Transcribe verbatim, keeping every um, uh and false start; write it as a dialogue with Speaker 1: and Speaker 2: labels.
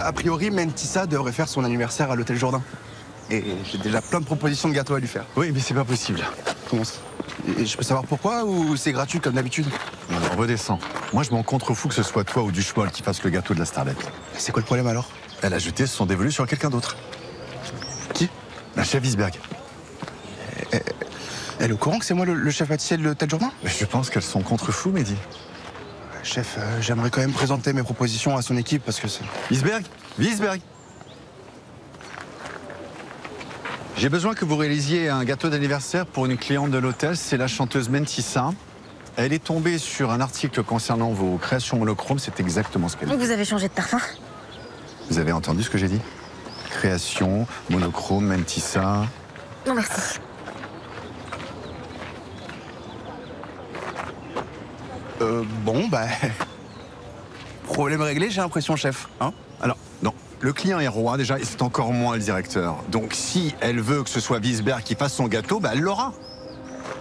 Speaker 1: a priori, Mentissa devrait faire son anniversaire à l'Hôtel Jourdain. Et j'ai déjà plein de propositions de gâteaux à lui faire.
Speaker 2: Oui, mais c'est pas possible.
Speaker 1: Comment ça? Et je peux savoir pourquoi ou c'est gratuit comme d'habitude?
Speaker 2: Non, non, redescends. Moi, je m'en contrefous que ce soit toi ou Duchemol qui fasse le gâteau de la starlette.
Speaker 1: C'est quoi le problème alors?
Speaker 2: Elle a jeté son dévolu sur quelqu'un d'autre.
Speaker 1: Qui?
Speaker 2: La chef Isberg.
Speaker 1: Elle, elle est au courant que c'est moi le, le chef pâtissier de l'Hôtel Jourdain?
Speaker 2: Mais je pense qu'elles sont contre-fous, Mehdi.
Speaker 1: Chef, euh, j'aimerais quand même présenter mes propositions à son équipe parce que c'est...
Speaker 2: Isberg, Isberg. J'ai besoin que vous réalisiez un gâteau d'anniversaire pour une cliente de l'hôtel, c'est la chanteuse Mentissa. Elle est tombée sur un article concernant vos créations monochromes, c'est exactement ce qu'elle dit.
Speaker 3: Vous avez changé de parfum?
Speaker 2: Vous avez entendu ce que j'ai dit? Création, monochrome, Mentissa.
Speaker 3: Non, merci.
Speaker 1: Euh, bon, bah... Problème réglé, j'ai l'impression, chef. Hein?
Speaker 2: Alors, non, le client est roi déjà, et c'est encore moins le directeur. Donc si elle veut que ce soit Wiesberg qui fasse son gâteau, bah elle l'aura.